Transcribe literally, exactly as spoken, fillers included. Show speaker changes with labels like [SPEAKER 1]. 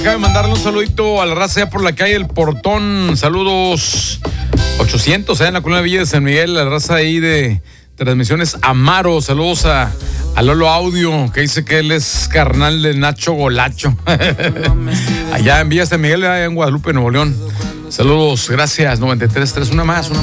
[SPEAKER 1] Acabo de mandarle un saludito a la raza allá por la calle El Portón. Saludos ochocientos, allá en la colonia Villa de San Miguel, la raza ahí de Transmisiones Amaro. Saludos a, a Lolo Audio, que dice que él es carnal de Nacho Golacho. Allá en Villa de San Miguel, allá en Guadalupe, Nuevo León. Saludos, gracias. noventa y tres tres, una más, una